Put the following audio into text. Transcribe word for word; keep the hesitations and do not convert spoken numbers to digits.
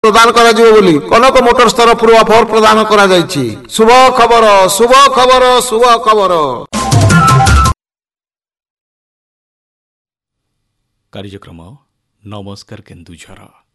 प्रदान करा जिवो बोली कनक मोटर्स तरफ ऑफर प्रदान करा जायछि। शुभ खबर शुभ खबर शुभ खबर। कार्यक्रम नमस्कार केन्दुझर।